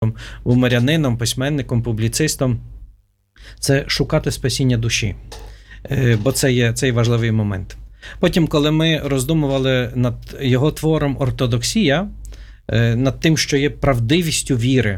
був мирянином, письменником, публіцистом. Це шукати спасіння душі, бо це є цей важливий момент. Потім, коли ми роздумували над його твором «Ортодоксія», над тим, що є правдивістю віри,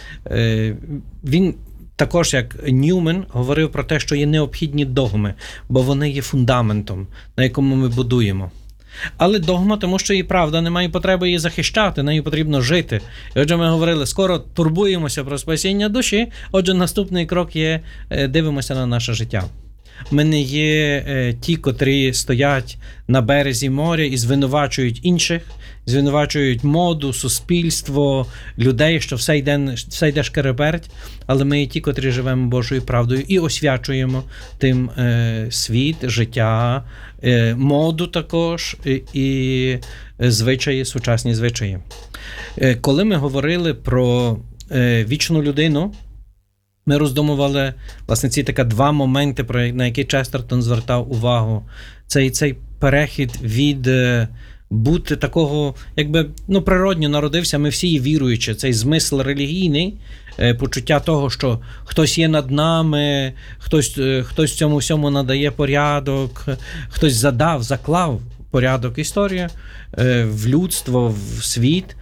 він також, як Ньюмен, говорив про те, що є необхідні догми, бо вони є фундаментом, на якому ми будуємо. Але догма, тому що і правда, немає потреби її захищати, нею потрібно жити. І отже, ми говорили, скоро турбуємося про спасіння душі, отже, наступний крок є, дивимося на наше життя. Ми не є ті, котрі стоять на березі моря і звинувачують інших, звинувачують моду, суспільство, людей, що все йде шкереберть, але ми є ті, котрі живемо Божою правдою і освячуємо тим світ, життя, моду також і звичаї, сучасні звичаї. Коли ми говорили про вічну людину, ми роздумували, власне, ці два моменти, на які Честертон звертав увагу. Цей перехід від бути такого, природньо народився, ми всі віруючі, цей змисл релігійний, почуття того, що хтось є над нами, хтось цьому всьому надає порядок, хтось заклав порядок історії в людство, в світ.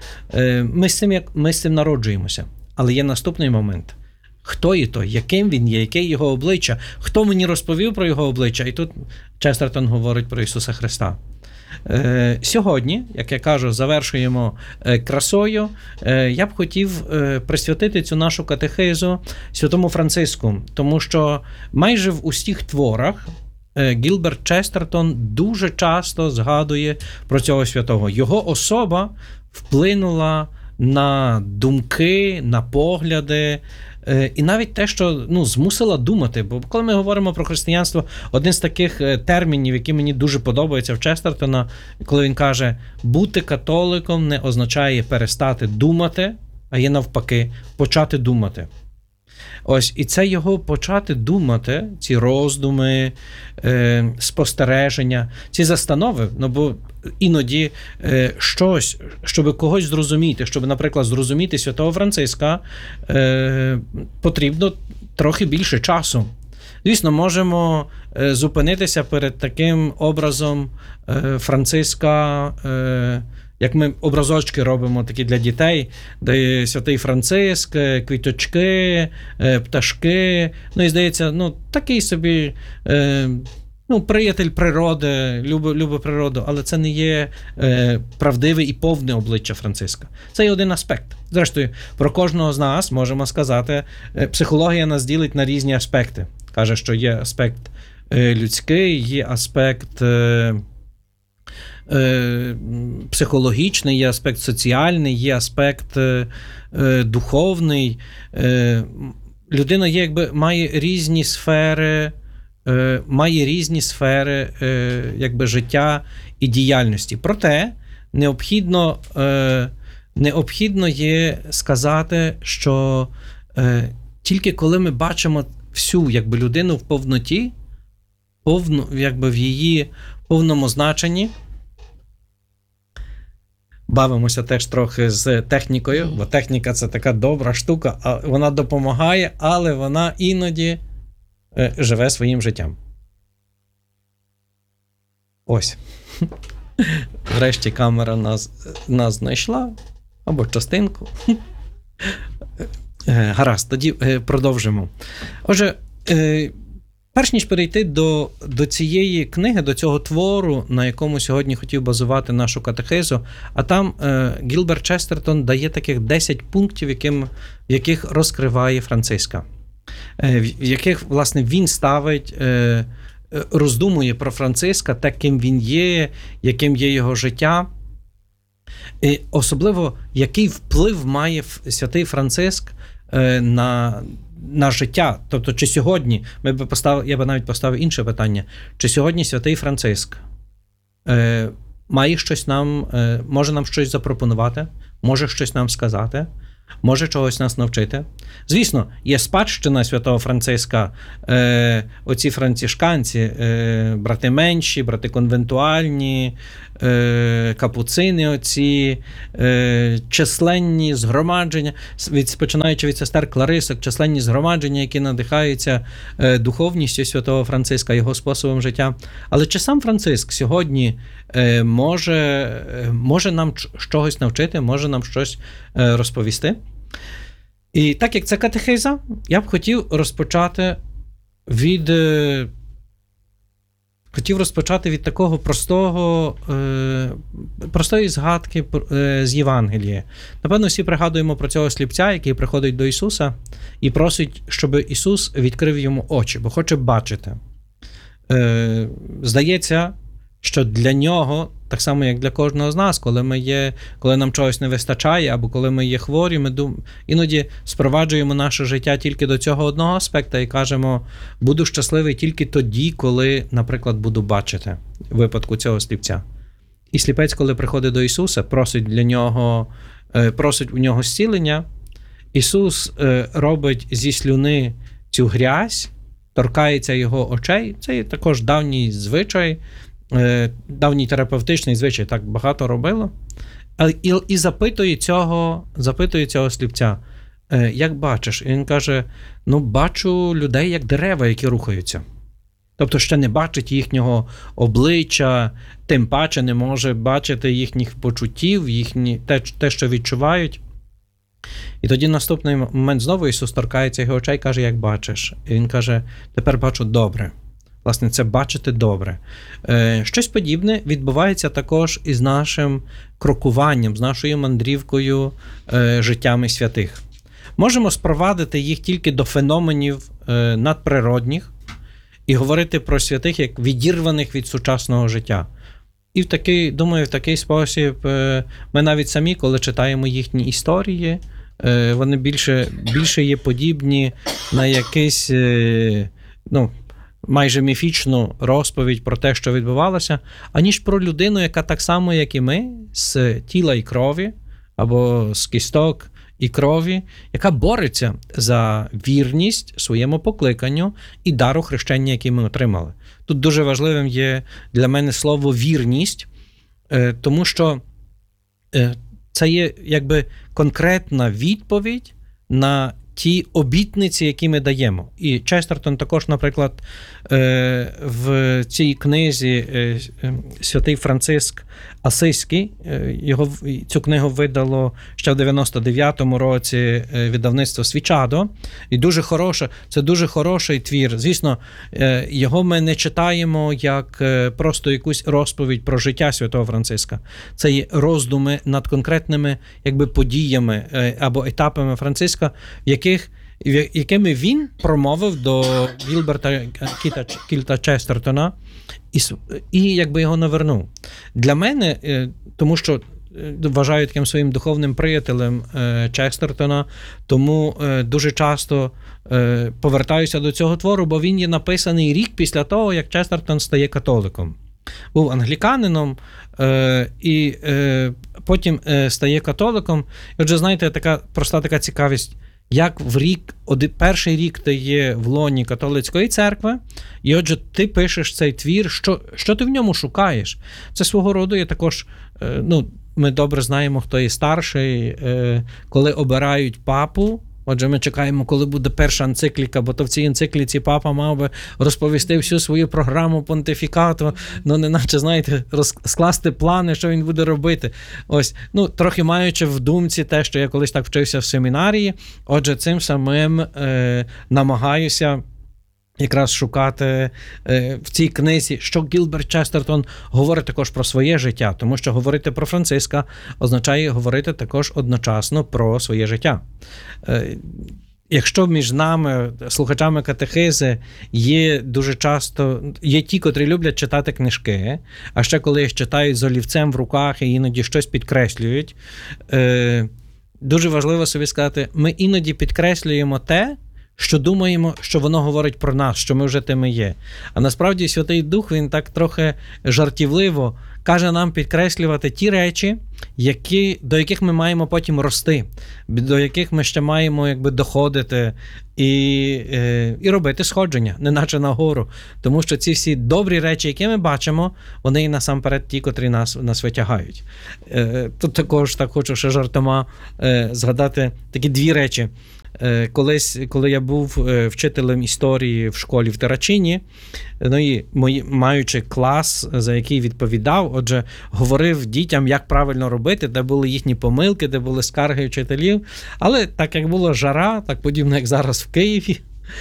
Ми з цим народжуємося. Але є наступний момент. Хто є той, яким він є, яке його обличчя, хто мені розповів про його обличчя. І тут Честертон говорить про Ісуса Христа. Сьогодні, як я кажу, завершуємо красою. Я б хотів присвятити цю нашу катехизу святому Франциску, тому що майже в усіх творах Гілберт Честертон дуже часто згадує про цього святого. Його особа вплинула на думки, на погляди, і навіть те, що змусила думати. Бо коли ми говоримо про християнство, один з таких термінів, які мені дуже подобаються в Честертона, коли він каже, бути католиком не означає перестати думати, а є навпаки, почати думати. Ось, і це його почати думати, ці роздуми, спостереження, ці застанови, бо іноді щось, щоб когось зрозуміти, щоб, наприклад, зрозуміти святого Франциска, потрібно трохи більше часу. Звісно, можемо зупинитися перед таким образом Франциска, як ми образочки робимо такі для дітей, де святий Франциск, квіточки, пташки, і здається, такий собі, приятель природи, любить природу, але це не є правдиве і повне обличчя Франциска. Це є один аспект. Зрештою, про кожного з нас можемо сказати, психологія нас ділить на різні аспекти. Каже, що є аспект людський, є аспект психологічний, є аспект соціальний, є аспект духовний. Людина має різні сфери, життя і діяльності. Проте необхідно є сказати, що тільки коли ми бачимо всю людину в повноті, в її повному значенні, бавимося теж трохи з технікою, бо техніка – це така добра штука, а вона допомагає, але вона іноді живе своїм життям. Ось. Врешті камера нас знайшла, або частинку. Гаразд, тоді продовжимо. Отже, перш ніж перейти до цієї книги, до цього твору, на якому сьогодні хотів базувати нашу катехизу, а там Гілберт Честертон дає таких 10 пунктів, в яких розкриває Франциска, в яких, власне, він ставить, роздумує про Франциска, те, ким він є, яким є його життя. І особливо, який вплив має святий Франциск на життя. Тобто, чи сьогодні, я би навіть поставив інше питання, чи сьогодні святий Франциск має щось може нам щось запропонувати, може щось нам сказати, може чогось нас навчити. Звісно, є спадщина святого Франциска, оці францишканці, брати менші, брати конвентуальні, капуцини оці, численні згромадження, починаючи від сестер Кларисок, численні згромадження, які надихаються духовністю святого Франциска, його способом життя. Але чи сам Франциск сьогодні може нам чогось навчити, може нам щось розповісти? І так як це катехиза, я б хотів розпочати від такого простої згадки з Євангелія. Напевно, всі пригадуємо про цього сліпця, який приходить до Ісуса і просить, щоб Ісус відкрив йому очі, бо хоче бачити. Здається, що для нього, так само як для кожного з нас, коли нам чогось не вистачає, або коли ми є хворі, ми іноді спроваджуємо наше життя тільки до цього одного аспекту і кажемо, буду щасливий тільки тоді, коли, наприклад, буду бачити, в випадку цього сліпця. І сліпець, коли приходить до Ісуса, просить у нього зцілення, Ісус робить зі слюни цю грязь, торкається його очей, це є також давній звичай, давній терапевтичний звичай, так багато робило, і запитує цього сліпця, як бачиш? І він каже, бачу людей, як дерева, які рухаються. Тобто ще не бачить їхнього обличчя, тим паче не може бачити їхніх почуттів, те, що відчувають. І тоді наступний момент знову Ісус торкається його очей і каже, як бачиш? І він каже, тепер бачу добре. Власне, це бачити добре. Щось подібне відбувається також із нашим крокуванням, з нашою мандрівкою життями святих. Можемо спровадити їх тільки до феноменів надприродних і говорити про святих як відірваних від сучасного життя. І в такий спосіб ми навіть самі, коли читаємо їхні історії, вони більше є подібні на якийсь, майже міфічну розповідь про те, що відбувалося, аніж про людину, яка так само, як і ми, з тіла і крові, або з кісток і крові, яка бореться за вірність своєму покликанню і дару хрещення, який ми отримали. Тут дуже важливим є для мене слово «вірність», тому що це є якби конкретна відповідь на ті обітниці, які ми даємо. І Честертон також, наприклад, в цій книзі святий Франциск Асизький, цю книгу видало ще в 99-му році видавництво Свічадо, і це дуже хороший твір. Звісно, його ми не читаємо як просто якусь розповідь про життя святого Франциска. Це є роздуми над конкретними подіями або етапами Франциска, якими він промовив до Гілберта Кільта Честертона і його навернув. Для мене, тому що вважаю таким своїм духовним приятелем Честертона, тому дуже часто повертаюся до цього твору, бо він є написаний рік після того, як Честертон стає католиком. Був англіканином і потім стає католиком. І отже, знаєте, така цікавість, як перший рік ти є в лоні католицької церкви, і отже, ти пишеш цей твір, що ти в ньому шукаєш? Це свого роду є також, ми добре знаємо, хто є старший, коли обирають папу. Отже, ми чекаємо, коли буде перша енцикліка, бо то в цій енцикліці папа мав би розповісти всю свою програму понтифікату, неначе, знаєте, скласти плани, що він буде робити. Ось, трохи маючи в думці те, що я колись так вчився в семінарії, отже, цим самим намагаюся якраз шукати в цій книзі, що Гілберт Честертон говорить також про своє життя, тому що говорити про Франциска означає говорити також одночасно про своє життя. Якщо між нами, слухачами катехизи, є дуже часто, є ті, котрі люблять читати книжки, а ще коли їх читають з олівцем в руках і іноді щось підкреслюють, дуже важливо собі сказати, ми іноді підкреслюємо те, що думаємо, що воно говорить про нас, що ми вже тими є. А насправді Святий Дух, він так трохи жартівливо каже нам підкреслювати ті речі, до яких ми маємо потім рости, до яких ми ще маємо якби доходити і робити сходження, неначе нагору. Тому що ці всі добрі речі, які ми бачимо, вони і насамперед ті, котрі нас витягають. Тут також так хочу ще жартома згадати такі дві речі. Колись, коли я був вчителем історії в школі в Террачині, і маючи клас, за який відповідав, отже, говорив дітям, як правильно робити, де були їхні помилки, де були скарги вчителів. Але так як була жара, так подібно, як зараз в Києві,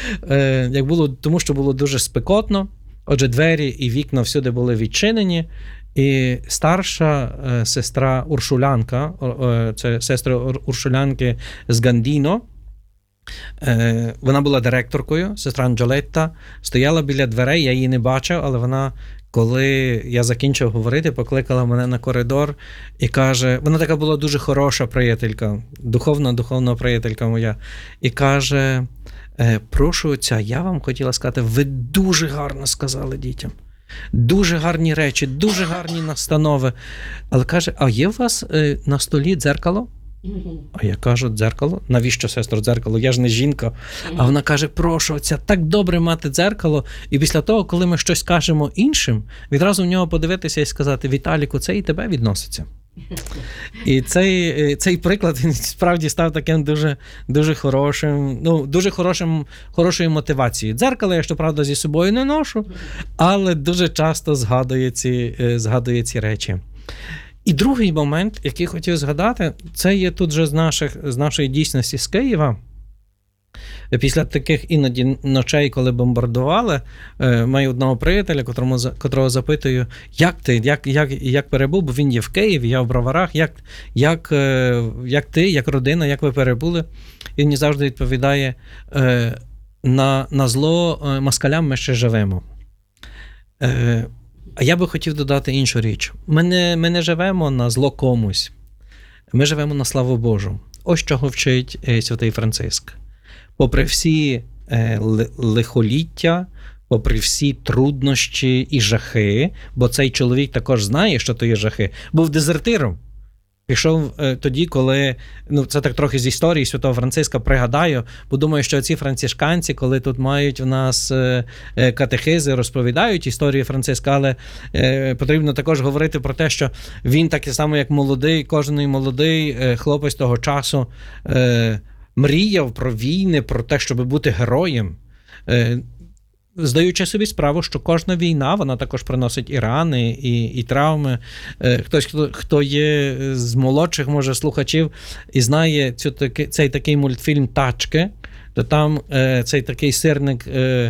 тому що було дуже спекотно, отже, двері і вікна всюди були відчинені, і старша сестра Уршулянка, це сестра Уршулянки з Гандіно, вона була директоркою, сестра Анджелетта, стояла біля дверей, я її не бачив, але вона, коли я закінчив говорити, покликала мене на коридор і каже, вона така була дуже хороша приятелька, духовна приятелька моя, і каже, прошу отця, я вам хотіла сказати, ви дуже гарно сказали дітям. Дуже гарні речі, дуже гарні настанови. Але каже, а є у вас на столі дзеркало? А я кажу, дзеркало? Навіщо, сестро, дзеркало? Я ж не жінка. А вона каже, прошу, це так добре мати дзеркало. І після того, коли ми щось кажемо іншим, відразу в нього подивитися і сказати, Віталіку, це і тебе відноситься. І цей приклад, він справді став таким дуже, дуже хорошим, хорошою мотивацією. Дзеркало я, щоправда, зі собою не ношу, але дуже часто згадує ці речі. І другий момент, який хотів згадати, це є тут же з нашої дійсності з Києва. Після таких іноді ночей, коли бомбардували, маю одного приятеля, котрого запитую, як перебув, бо він є в Києві, я в Броварах, як ти, як родина, як ви перебули? І він мені завжди відповідає, на зло москалям ми ще живемо. А я би хотів додати іншу річ. Ми не живемо на зло комусь. Ми живемо на славу Божу. Ось чого вчить святий Франциск. Попри всі лихоліття, попри всі труднощі і жахи, бо цей чоловік також знає, що то є жахи, був дезертиром. Пішов тоді, коли, це так трохи з історії святого Франциска пригадаю, бо думаю, що ці францишканці, коли тут мають в нас катехизи, розповідають історію Франциска, але потрібно також говорити про те, що він так само, як кожен молодий хлопець того часу мріяв про війни, про те, щоб бути героєм. Здаючи собі справу, що кожна війна, вона також приносить і рани, і травми. Хтось, хто є з молодших, може, слухачів, і знає цей такий мультфільм «Тачки», то там цей такий сирник,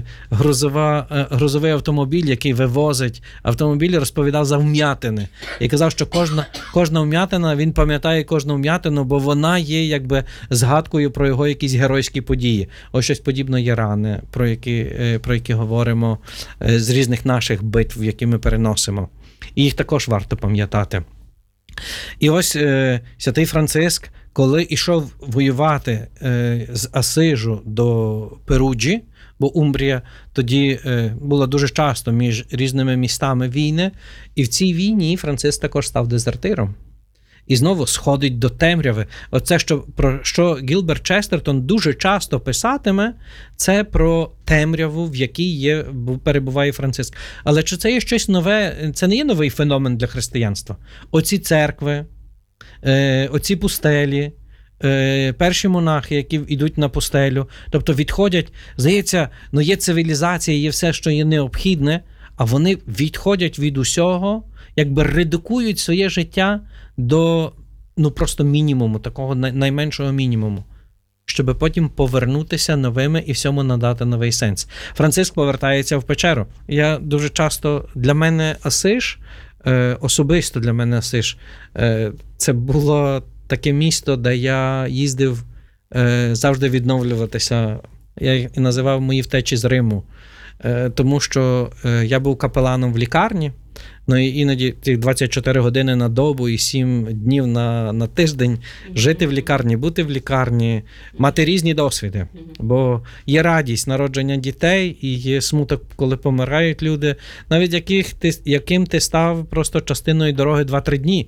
грузовий автомобіль, який вивозить автомобіль, розповідав за вм'ятини. І казав, що кожна вм'ятина, він пам'ятає кожну вм'ятину, бо вона є якби згадкою про його якісь геройські події. Ось щось подібне є рани, про які говоримо з різних наших битв, які ми переносимо. І їх також варто пам'ятати. І ось святий Франциск, коли йшов воювати з Асижу до Перуджі, бо Умбрія тоді була дуже часто між різними містами війни, і в цій війні Франциск також став дезертиром. І знову сходить до темряви. Оце, про що Гілберт Честертон дуже часто писатиме, це про темряву, в якій перебуває Франциск. Але чи це є щось нове? Це не є новий феномен для християнства. Оці церкви, оці пустелі, перші монахи, які йдуть на пустелю, тобто відходять, здається, є цивілізація, є все, що є необхідне, а вони відходять від усього, якби редукують своє життя до просто мінімуму, такого найменшого мінімуму, щоб потім повернутися новими і всьому надати новий сенс. Франциск повертається в печеру. Я дуже часто, для мене Асиж, особисто для мене Асиж, це було таке місто, де я їздив завжди відновлюватися. Я і називав мої втечі з Риму. Тому що я був капеланом в лікарні, Ну і іноді ці 24 години на добу і 7 днів на тиждень жити в лікарні, бути в лікарні, мати різні досвіди. Бо є радість народження дітей і є смуток, коли помирають люди, навіть яким ти став просто частиною дороги 2-3 дні.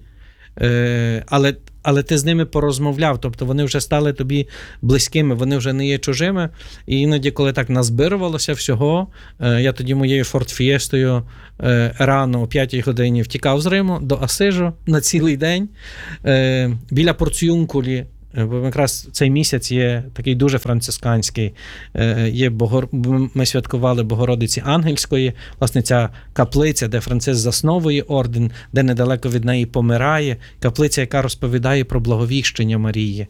Але ти з ними порозмовляв, тобто вони вже стали тобі близькими, вони вже не є чужими. І іноді, коли так назбирувалося всього, я тоді моєю форт-фієстою рано о 5 годині втікав з Риму до Асижу на цілий день. Біля Порціюнкулі, бо якраз цей місяць є такий дуже францисканський, ми святкували Богородиці Ангельської, власне ця каплиця, де Франциск засновує орден, де недалеко від неї помирає, каплиця, яка розповідає про благовіщення Марії.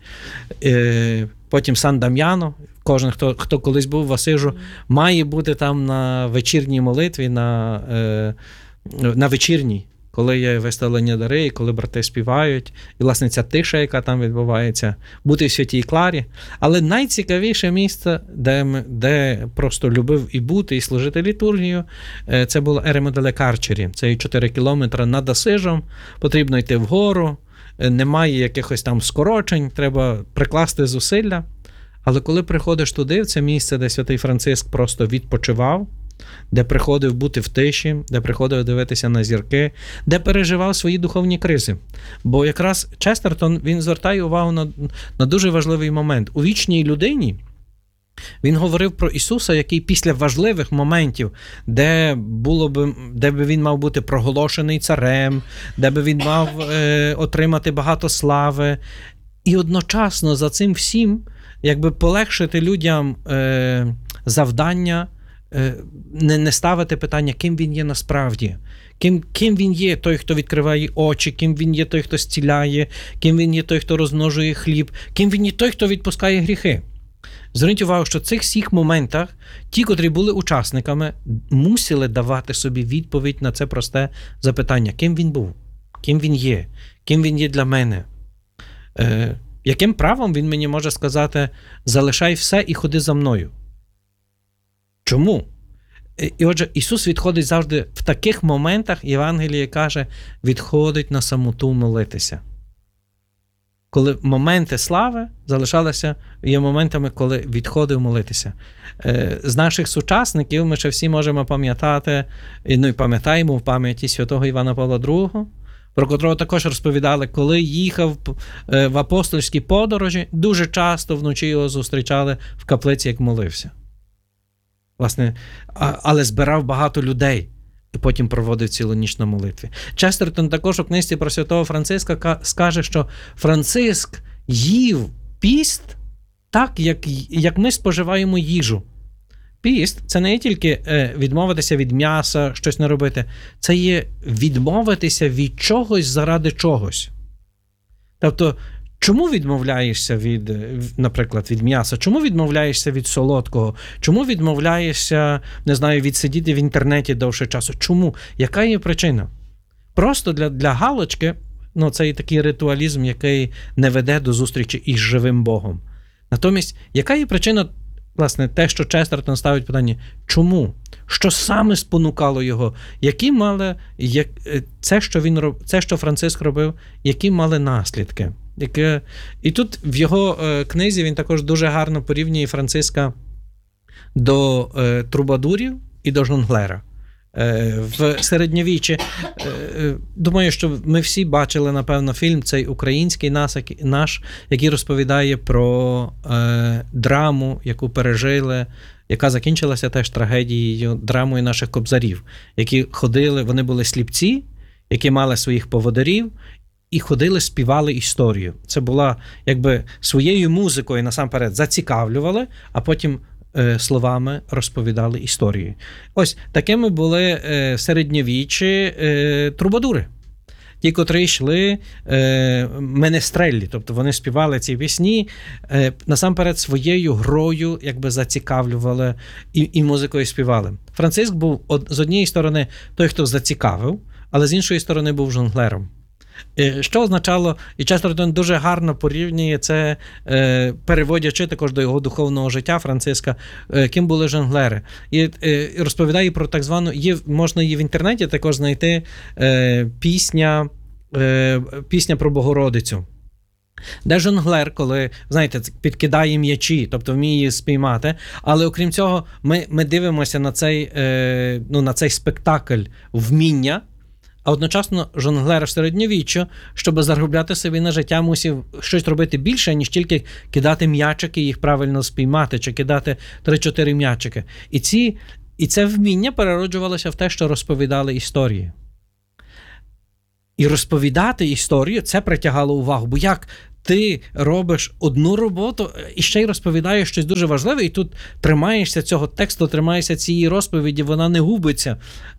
Потім Сан-Дам'яно, кожен, хто колись був в Асижу, має бути там на вечірній молитві, на вечірній, коли є виставлення дари, коли брати співають, і, власне, ця тиша, яка там відбувається, бути в Святій Кларі. Але найцікавіше місце, де просто любив і бути, і служити літургію, це було Еремоделе-Карчері. Це 4 кілометри над Асижем, потрібно йти вгору, немає якихось там скорочень, треба прикласти зусилля. Але коли приходиш туди, в це місце, де святий Франциск просто відпочивав, де приходив бути в тиші, де приходив дивитися на зірки, де переживав свої духовні кризи. Бо якраз Честертон, він звертає увагу на дуже важливий момент. У вічній людині він говорив про Ісуса, який після важливих моментів, де би він мав бути проголошений царем, де би він мав отримати багато слави, і одночасно за цим всім якби полегшити людям завдання, не ставити питання, ким він є насправді, ким він є той, хто відкриває очі, ким він є той, хто зціляє, ким він є той, хто розмножує хліб, ким він є той, хто відпускає гріхи. Зверніть увагу, що в цих всіх моментах ті, котрі були учасниками, мусили давати собі відповідь на це просте запитання, ким він був, ким він є для мене. Яким правом він мені може сказати, залишай все і ходи за мною? Чому? І отже, Ісус відходить завжди в таких моментах, Євангеліє каже, відходить на самоту молитися. Коли моменти слави залишалися, є моментами, коли відходив молитися. З наших сучасників ми ще всі можемо пам'ятати, ну і пам'ятаємо в пам'яті святого Івана Павла II, про котрого також розповідали, коли їхав в апостольські подорожі, дуже часто вночі його зустрічали в каплиці, як молився. Власне, але збирав багато людей і потім проводив цілу ніч на молитві. Честертон також у книзі про святого Франциска скаже, що Франциск їв піст так, як ми споживаємо їжу. Піст – це не тільки відмовитися від м'яса, щось не робити. Це є відмовитися від чогось заради чогось. Тобто, чому відмовляєшся наприклад, від м'яса? Чому відмовляєшся від солодкого? Чому відмовляєшся, не знаю, від сидіти в інтернеті довше часу? Чому? Яка є причина? Просто для галочки, ну, це і такий ритуалізм, який не веде до зустрічі із живим Богом. Натомість, яка є причина, власне, те, що Честертон ставить питання, чому? Що саме спонукало його? Це, що Франциск робив, які мали наслідки? І тут в його книзі він також дуже гарно порівнює Франциска до трубадурів і до жонглера. В середньовіччі, думаю, що ми всі бачили, напевно, фільм цей український наш, який розповідає про драму, яку пережили, яка закінчилася теж трагедією, драмою наших кобзарів, які ходили, вони були сліпці, які мали своїх поводирів, і ходили, співали історію. Це була, якби, своєю музикою насамперед зацікавлювали, а потім словами розповідали історії. Ось такими були середньовіччі трубадури. Ті, котрі йшли менестреллі, тобто вони співали ці пісні, насамперед своєю грою якби зацікавлювали і музикою співали. Франциск був з однієї сторони той, хто зацікавив, але з іншої сторони був жонглером. Що означало, і Честертон дуже гарно порівнює це, переводячи також до його духовного життя Франциска, ким були жонглери. І розповідає про так звану, можна її в інтернеті також знайти, пісня про Богородицю. Де жонглер, коли, знаєте, підкидає м'ячі, тобто вміє її спіймати, але окрім цього ми дивимося на цей спектакль вміння, а одночасно жонглер в середньовіччю, щоб заробляти собі на життя, мусив щось робити більше, ніж тільки кидати м'ячики, їх правильно спіймати, чи кидати 3-4 м'ячики. І це вміння перероджувалося в те, що розповідали історії. І розповідати історію, це притягало увагу. Бо як ти робиш одну роботу і ще й розповідаєш щось дуже важливе, і тут тримаєшся цього тексту, тримаєшся цієї розповіді, вона не губиться.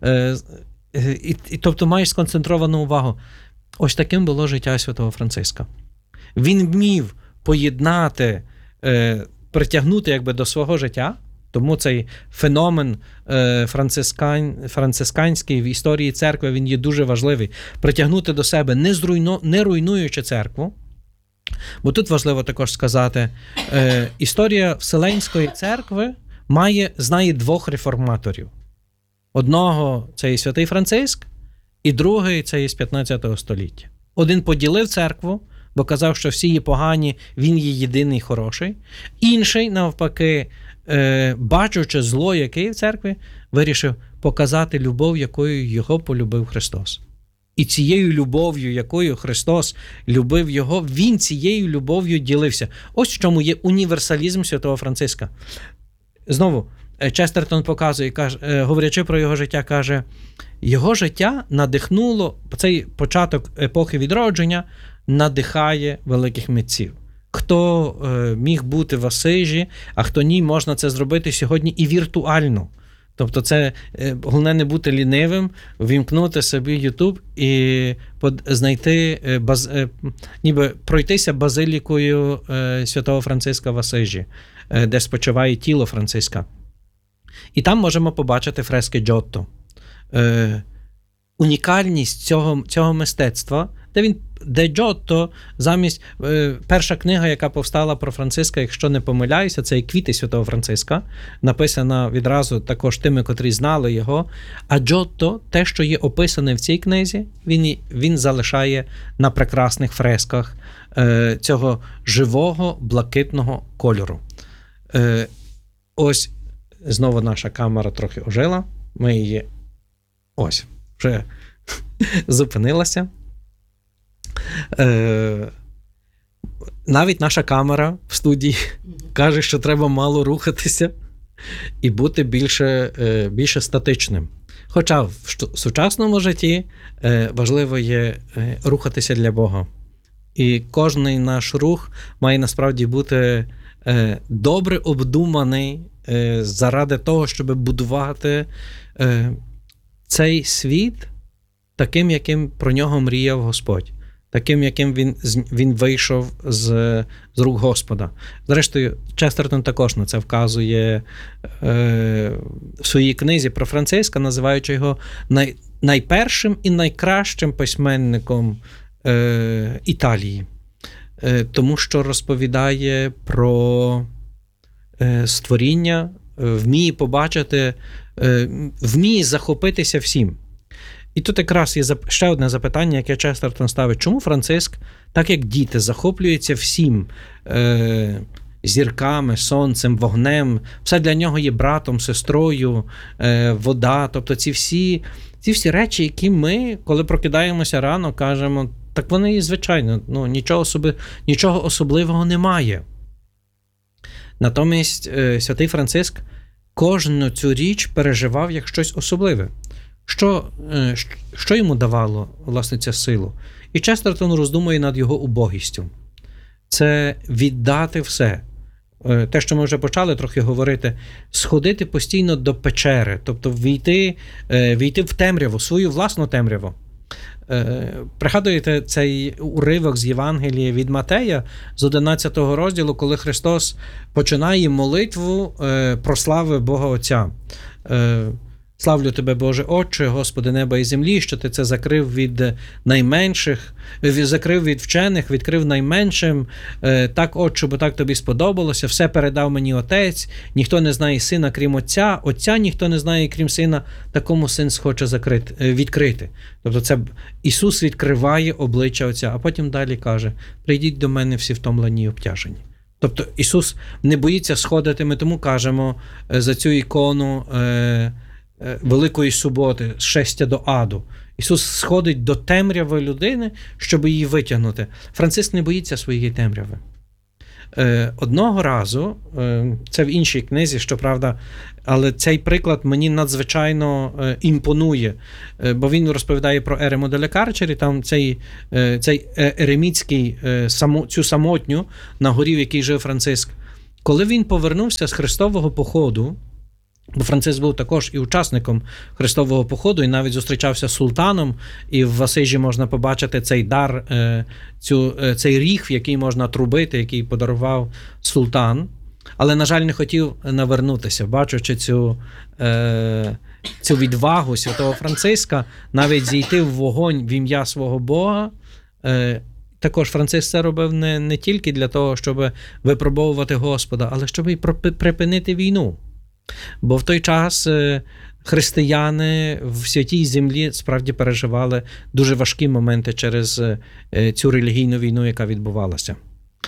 Тобто маєш сконцентровану увагу. Ось таким було життя святого Франциска. Він вмів поєднати, притягнути якби до свого життя, тому цей феномен францисканський в історії церкви, він є дуже важливий. Притягнути до себе, не руйнуючи церкву. Бо тут важливо також сказати, історія Вселенської церкви знає двох реформаторів. Одного – це і святий Франциск, і другий – це із 15 століття. Один поділив церкву, бо казав, що всі є погані, він є єдиний хороший. Інший, навпаки, бачучи зло, яке є в церкві, вирішив показати любов, якою його полюбив Христос. І цією любов'ю, якою Христос любив його, він цією любов'ю ділився. Ось в чому є універсалізм святого Франциска. Знову, Честертон показує, говорячи про його життя, каже, його життя надихнуло, цей початок епохи відродження надихає великих митців. Хто міг бути в Асижі, а хто ні, можна це зробити сьогодні і віртуально. Тобто це, головне не бути лінивим, вімкнути собі YouTube і знайти, ніби пройтися базилікою святого Франциска в Асижі, де спочиває тіло Франциска. І там можемо побачити фрески Джотто. Унікальність цього мистецтва, де Джотто замість перша книга, яка повстала про Франциска, якщо не помиляюся, це «Квіти святого Франциска», написана відразу також тими, котрі знали його. А Джотто, те, що є описане в цій книзі, він залишає на прекрасних фресках цього живого блакитного кольору. Ось знову наша камера трохи ожила. Ми її ось вже зупинилася. Навіть наша камера в студії каже, що треба мало рухатися і бути більше статичним. Хоча в сучасному житті важливо є рухатися для Бога. І кожний наш рух має насправді бути добре обдуманий заради того, щоб будувати цей світ таким, яким про нього мріяв Господь. Таким, яким він вийшов з рук Господа. Зрештою, Честертон також на це вказує в своїй книзі про Франциска, називаючи його найпершим і найкращим письменником Італії. Тому що розповідає про створіння, вміє побачити, вміє захопитися всім. І тут якраз є ще одне запитання, яке Честертон ставить. Чому Франциск, так як діти, захоплюється всім зірками, сонцем, вогнем, все для нього є братом, сестрою, вода, тобто ці всі речі, які ми, коли прокидаємося рано, кажемо, так вони і звичайно, нічого особливого немає. Натомість святий Франциск кожну цю річ переживав як щось особливе. Що йому давало, власне, цю силу? І Честертон роздумує над його убогістю. Це віддати все. Те, що ми вже почали трохи говорити, сходити постійно до печери, тобто війти в темряву, свою власну темряву. Пригадуєте цей уривок з Євангелія від Матея з 11 розділу, коли Христос починає молитву про слави Бога Отця. Славлю тебе, Боже Отче, Господи неба і землі, що ти це закрив від найменших, закрив від вчених, відкрив найменшим. Так, Отче, бо так тобі сподобалося. Все передав мені Отець. Ніхто не знає Сина, крім Отця. Отця ніхто не знає, крім Сина. Такому Син хоче відкрити. Тобто це Ісус відкриває обличчя Отця. А потім далі каже: прийдіть до мене всі втомлені і обтяжені. Тобто Ісус не боїться сходити. Ми тому кажемо за цю ікону Великої суботи, шестя до аду. Ісус сходить до темряви людини, щоб її витягнути. Франциск не боїться своєї темряви. Одного разу, це в іншій книзі, щоправда, але цей приклад мені надзвичайно імпонує, бо він розповідає про Еремо де ля Карчері, там цей еремітський, цю самотню на горі, в якій жив Франциск. Коли він повернувся з хрестового походу, бо Франциск був також і учасником хрестового походу, і навіть зустрічався з султаном, і в Асижі можна побачити цей дар, цей ріг, в який можна трубити, який подарував султан, але, на жаль, не хотів навернутися, бачачи цю відвагу святого Франциска, навіть зійти в вогонь в ім'я свого Бога. Також Франциск це робив не тільки для того, щоб випробовувати Господа, але щоб і припинити війну. Бо в той час християни в святій землі справді переживали дуже важкі моменти через цю релігійну війну, яка відбувалася.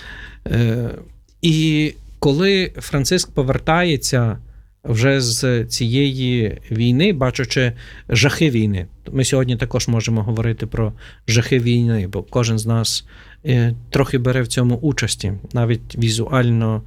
І коли Франциск повертається вже з цієї війни, бачачи жахи війни, ми сьогодні також можемо говорити про жахи війни, бо кожен з нас трохи бере в цьому участі, навіть візуально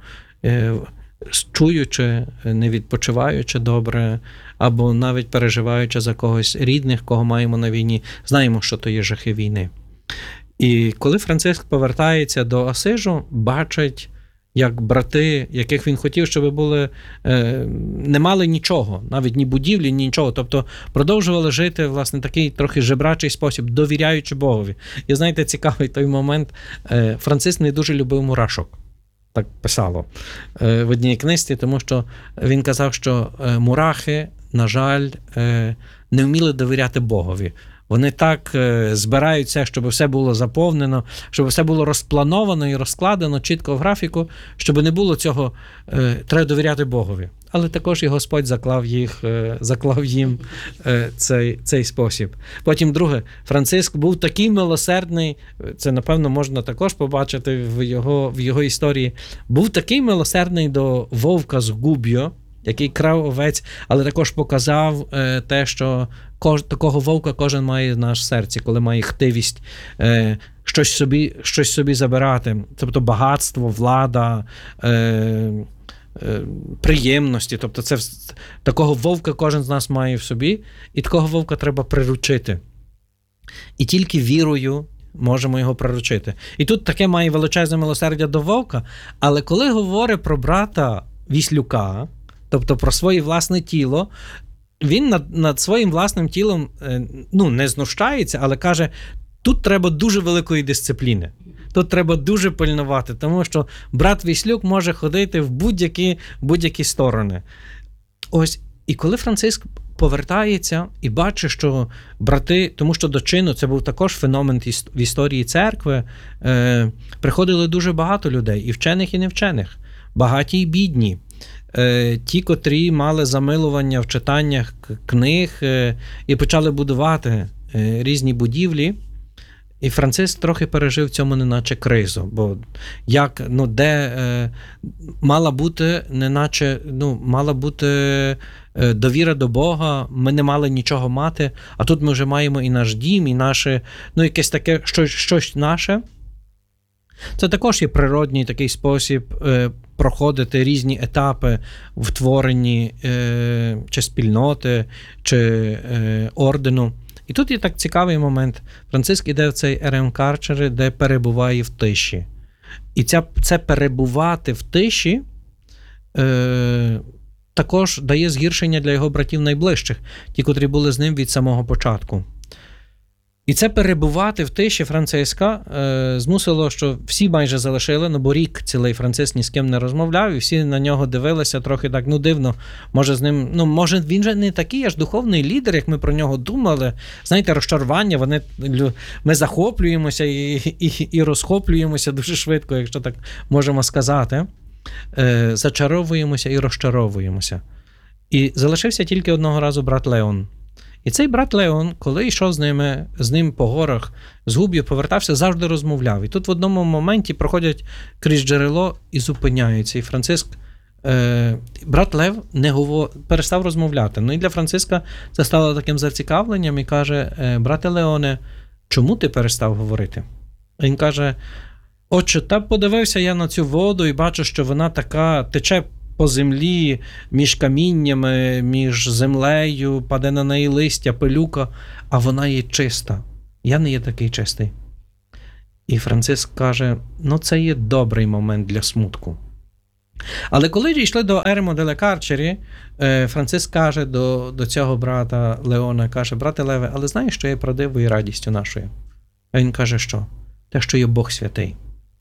чуючи, не відпочиваючи добре, або навіть переживаючи за когось рідних, кого маємо на війні, знаємо, що то є жахи війни. І коли Франциск повертається до Асижу, бачить, як брати, яких він хотів, щоб були, не мали нічого, навіть ні будівлі, ні нічого, тобто продовжували жити, власне, такий трохи жебрачий спосіб, довіряючи Богові. І знаєте, цікавий той момент, Франциск не дуже любив мурашок. Так писало в одній книзі, тому що він казав, що мурахи, на жаль, не вміли довіряти Богові. Вони так збираються, щоб все було заповнено, щоб все було розплановано і розкладено чітко в графіку, щоб не було цього, треба довіряти Богові. Але також і Господь заклав їм цей спосіб. Потім друге, Франциск був такий милосердний, це, напевно, можна також побачити в його історії, був такий милосердний до вовка з Губ'йо, який крав овець, але також показав те, що такого вовка кожен має в наш серці, коли має хтивість щось собі забирати. Тобто багатство, влада, приємності. Тобто це такого вовка кожен з нас має в собі, і такого вовка треба приручити. І тільки вірою можемо його приручити. І тут таке має величезне милосердя до вовка, але коли говорить про брата Віслюка, тобто про своє власне тіло, він над своїм власним тілом не знущається, але каже, тут треба дуже великої дисципліни. Тут треба дуже пильнувати, тому що брат Віслюк може ходити в будь-які сторони. Ось, і коли Франциск повертається і бачить, що брати, тому що до чину, це був також феномен в історії церкви, приходили дуже багато людей, і вчених, і невчених, багаті і бідні. Ті, котрі мали замилування в читаннях книг і почали будувати різні будівлі. І Франциск трохи пережив в цьому неначе кризу, бо мала бути довіра до Бога, ми не мали нічого мати, а тут ми вже маємо і наш дім, і наше, якесь таке, щось наше. Це також є природній такий спосіб проходити різні етапи в творенні чи спільноти, чи ордену. І тут є так цікавий момент. Франциск іде в цей Ерем Карчери, де перебуває в тиші. І це перебувати в тиші також дає згіршення для його братів найближчих, ті, котрі були з ним від самого початку. І це перебувати в тиші Франциска змусило, що всі майже залишили, бо рік цілий Франциск ні з ким не розмовляв, і всі на нього дивилися трохи так, дивно, може з ним, може він же не такий аж духовний лідер, як ми про нього думали. Знаєте, розчарування, ми захоплюємося і розхоплюємося дуже швидко, якщо так можемо сказати. Зачаровуємося і розчаровуємося. І залишився тільки одного разу брат Леон. І цей брат Леон, коли йшов з ним по горах, з губ'ю повертався, завжди розмовляв. І тут в одному моменті проходять крізь джерело і зупиняються. І Франциск, брат Лев перестав розмовляти. Ну і для Франциска це стало таким зацікавленням і каже: брате Леоне, чому ти перестав говорити? Він каже: отче, подивився я на цю воду і бачу, що вона така тече по землі, між каміннями, між землею, паде на неї листя, пилюка, а вона є чиста. Я не є такий чистий. І Франциск каже: це є добрий момент для смутку. Але коли дійшли до Еремо деле Карчері, Франциск каже до цього брата Леона, каже: брате Леве, але знаєш, що є правдивою радістю нашою? А він каже, що? Те, що є Бог святий.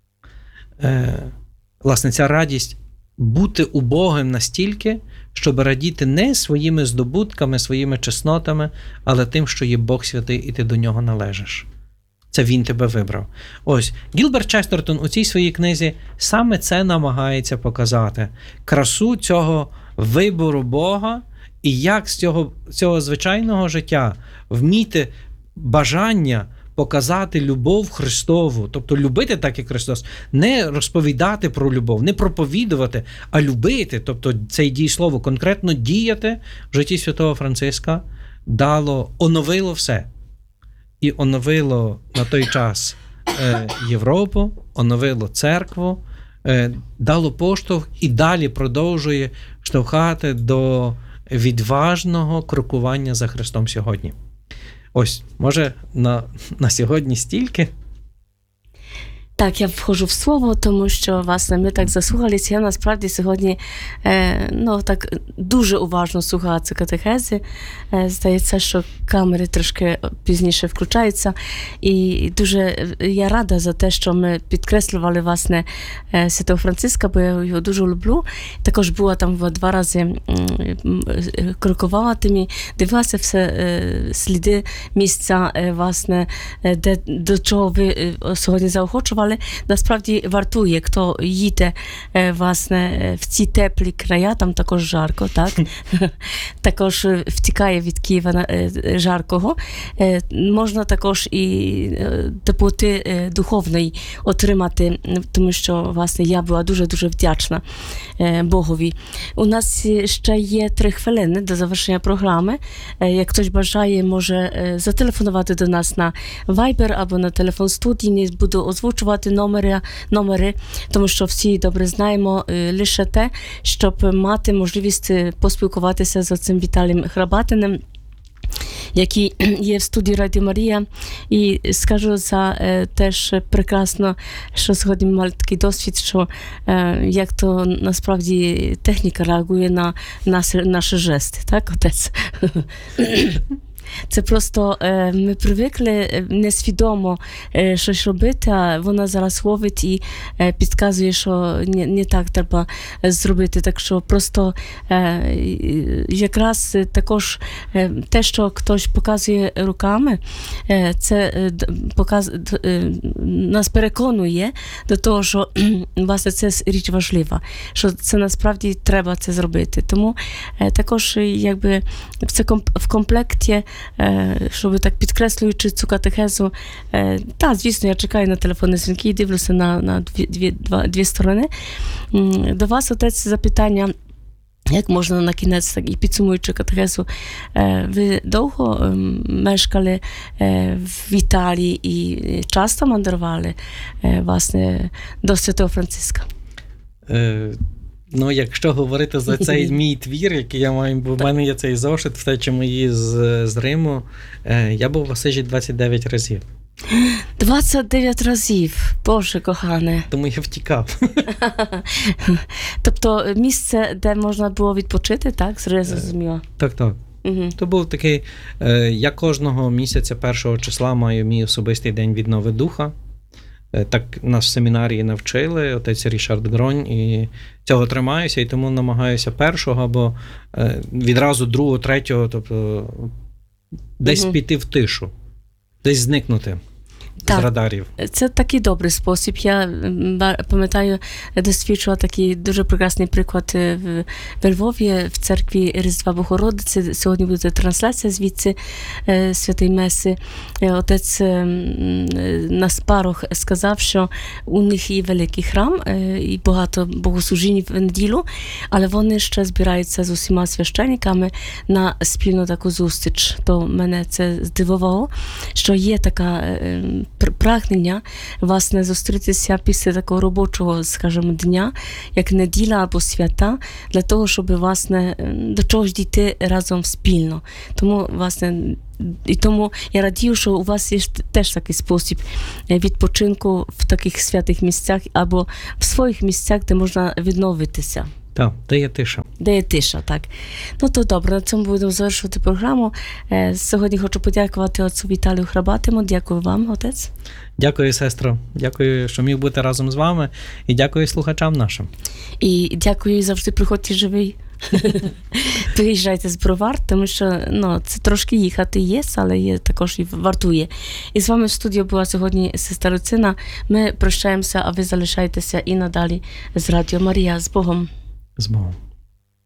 Власне, ця радість бути убогим настільки, щоб радіти не своїми здобутками, своїми чеснотами, але тим, що є Бог святий, і ти до нього належиш. Це він тебе вибрав. Ось, Гілберт Честертон у цій своїй книзі саме це намагається показати. Красу цього вибору Бога і як з цього звичайного життя вміти бажання показати любов Христову, тобто любити так, як Христос, не розповідати про любов, не проповідувати, а любити, тобто це дієслово конкретно діяти в житті святого Франциска, оновило все. І оновило на той час Європу, оновило церкву, дало поштовх і далі продовжує штовхати до відважного крокування за Христом сьогодні. Ось, може, на сьогодні стільки? Так, я входжу в слово, тому що, власне, ми так заслухалися. Я насправді сьогодні так дуже уважно слухала ці катехези. Здається, що камери трошки пізніше включаються. І дуже я рада за те, що ми підкреслювали, власне, Святого Франциска, бо я його дуже люблю. Також була там 2 рази, крокувала тим і дивилася все сліди місця, власне, до чого ви сьогодні заохочували. Насправді вартує, хто їде, власне, в ці теплі края, там також жарко, так? Також втікає від Києва жаркого. Можна також і теплоти духовної отримати, тому що, власне, я була дуже-дуже вдячна Богові. У нас ще є 3 хвилини до завершення програми. Як хтось бажає, може зателефонувати до нас на Viber або на телефон студії. Не буду озвучувати номери, тому що всі добре знаємо лише те, щоб мати можливість поспілкуватися з цим Віталієм Храбатиним, який є в студії Радіо Марія. І скажу за теж прекрасно, що сьогодні ми мали такий досвід, що як то насправді техніка реагує на наші жести, так, отець? Це просто ми привикли несвідомо щось робити, а вона зараз ловить і підказує, що не так треба зробити. Так що просто якраз також те, що хтось показує руками, це нас переконує до того, що власне це річ важлива, що це насправді треба це зробити. Тому також якби це в комплекті, щоб так підкреслюючи цю катехезу, звісно, я чекаю на телефонні дзвінки і дивлюся на дві сторони. До вас, отець, запитання, як можна на кінець, так і підсумуючи катехезу, ви довго мешкали в Італії і часто мандрували, власне, до Святого Франциска? Якщо говорити за цей мій твір, який я маю, бо в мене є цей зошит, втечі мої з Риму, я був в Асижі 29 разів. 29 разів, Боже кохане. Тому я втікав. Тобто місце, де можна було відпочити, так? Зрозуміло. Так. Угу. То був такий, я кожного місяця 1 числа маю мій особистий день віднови духа. Так нас в семінарії навчили, отець Рішард Гронь, і цього тримаюся, і тому намагаюся 1-го або відразу 2-го, 3-го, тобто десь піти в тишу, десь зникнути з радарів. Це такий добрий спосіб. Я пам'ятаю, досліджувала такий дуже прекрасний приклад в Львові, в церкві Різдва Богородиці. Сьогодні буде трансляція звідси Святої Меси. Отець на спарох сказав, що у них є великий храм і багато богослужінь в неділю, але вони ще збираються з усіма священниками на спільну таку зустріч. То мене це здивувало, що є така прагнення власне зустрітися після такого робочого, скажімо, дня, як неділя або свята, для того, щоб власне до чогось дійти разом спільно. Тому власне і тому я радію, що у вас є теж такий спосіб відпочинку в таких святих місцях або в своїх місцях, де можна відновитися. Так, де є тиша. Де є тиша, так. Ну то добре, на цьому будемо завершувати програму. Сьогодні хочу подякувати отцю Віталію Храбатому. Дякую вам, отець. Дякую, сестро. Дякую, що міг бути разом з вами. І дякую слухачам нашим. І дякую, завжди приходьте живий. Приїжджайте з Бровар, тому що це трошки їхати є, але є також і вартує. І з вами в студії була сьогодні сестра Люцина. Ми прощаємося, а ви залишайтеся і надалі з Радіо Марія. З Богом. З Богом.